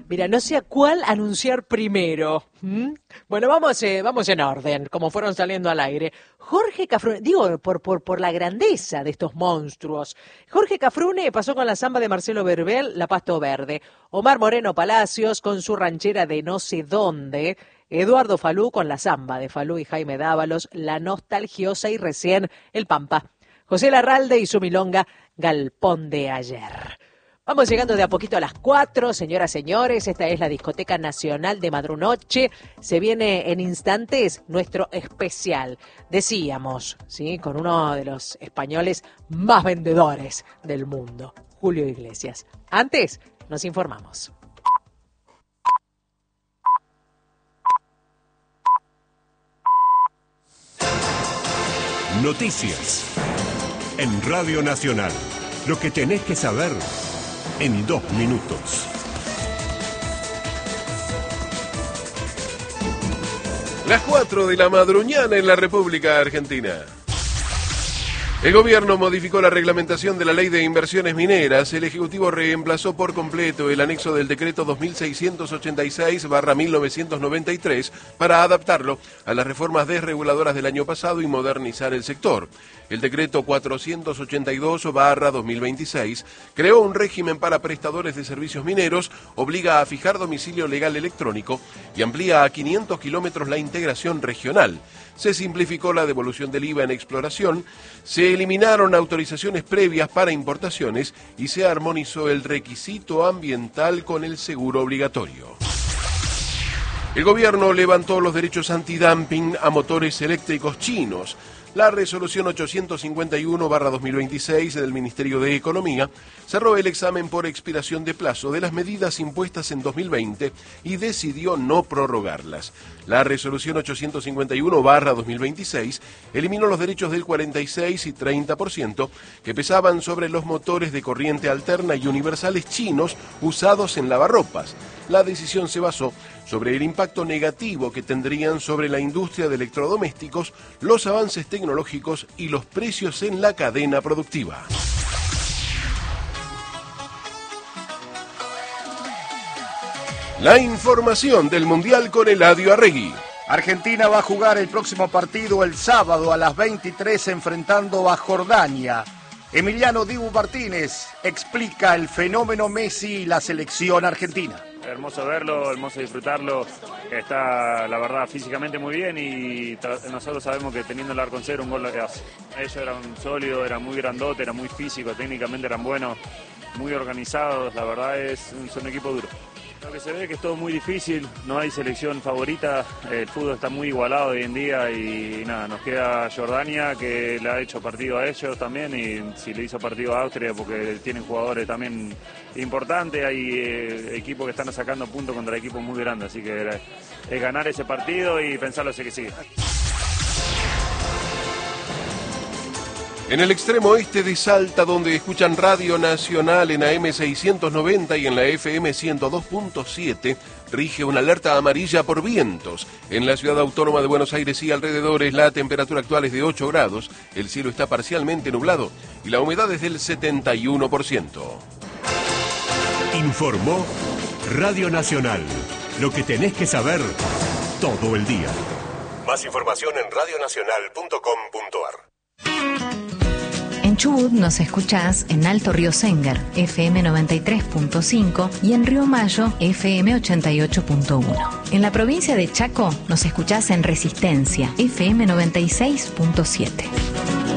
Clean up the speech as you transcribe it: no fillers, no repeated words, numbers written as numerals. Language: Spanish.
Mira, no sé a cuál anunciar primero. Bueno, vamos en orden, como fueron saliendo al aire. Jorge Cafrune, digo, por la grandeza de estos monstruos. Jorge Cafrune pasó con la samba de Marcelo Verbel, La Pasto Verde. Omar Moreno Palacios con su ranchera de No sé dónde. Eduardo Falú con la samba de Falú y Jaime Dávalos, La Nostalgiosa y recién El Pampa. José Larralde y su milonga Galpón de Ayer. Vamos llegando de a poquito a las 4, señoras, señores. Esta es la Discoteca Nacional de Madrunoche. Se viene en instantes nuestro especial. Decíamos, ¿sí? Con uno de los españoles más vendedores del mundo, Julio Iglesias. Antes, nos informamos. Noticias en Radio Nacional. Lo que tenés que saber en 2 minutos. Las 4 de la madruñana en la República Argentina. El gobierno modificó la reglamentación de la Ley de Inversiones Mineras. El Ejecutivo reemplazó por completo el anexo del decreto 2686/1993 para adaptarlo a las reformas desreguladoras del año pasado y modernizar el sector. El decreto 482/2026 creó un régimen para prestadores de servicios mineros, obliga a fijar domicilio legal electrónico y amplía a 500 kilómetros la integración regional. Se simplificó la devolución del IVA en exploración, se eliminaron autorizaciones previas para importaciones y se armonizó el requisito ambiental con el seguro obligatorio. El gobierno levantó los derechos antidumping a motores eléctricos chinos. La resolución 851/2026 del Ministerio de Economía cerró el examen por expiración de plazo de las medidas impuestas en 2020 y decidió no prorrogarlas. La resolución 851/2026 eliminó los derechos del 46 y 30% que pesaban sobre los motores de corriente alterna y universales chinos usados en lavarropas. La decisión se basó sobre el impacto negativo que tendrían sobre la industria de electrodomésticos, los avances tecnológicos y los precios en la cadena productiva. La información del Mundial con Eladio Arregui. Argentina va a jugar el próximo partido el sábado a las 23 enfrentando a Jordania. Emiliano Dibu Martínez explica el fenómeno Messi y la selección argentina. Hermoso verlo, hermoso disfrutarlo, está la verdad físicamente muy bien y nosotros sabemos que teniendo el arco en cero un gol lo que hace. Ellos eran sólidos, eran muy grandotes, eran muy físicos, técnicamente eran buenos, muy organizados, la verdad son un equipo duro. Lo que se ve es que es todo muy difícil, no hay selección favorita, el fútbol está muy igualado hoy en día y nada, nos queda Jordania que le ha hecho partido a ellos también y si le hizo partido a Austria porque tienen jugadores también importantes, hay equipos que están sacando puntos contra equipos muy grandes, así que es ganar ese partido y pensarlo así que sigue. En el extremo oeste de Salta, donde escuchan Radio Nacional en AM 690 y en la FM 102.7, rige una alerta amarilla por vientos. En la ciudad autónoma de Buenos Aires y alrededores, la temperatura actual es de 8 grados, el cielo está parcialmente nublado y la humedad es del 71%. Informó Radio Nacional. Lo que tenés que saber todo el día. Más información en radionacional.com.ar. En Chubut nos escuchás en Alto Río Sénger, FM 93.5 y en Río Mayo, FM 88.1. En la provincia de Chaco nos escuchás en Resistencia, FM 96.7.